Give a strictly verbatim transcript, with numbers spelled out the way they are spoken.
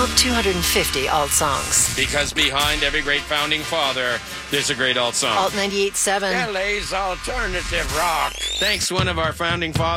top two hundred fifty alt songs. Because behind every great founding father, there's a great alt song. Alt ninety-eight point seven. L A's alternative rock. Thanks, one of our founding fathers.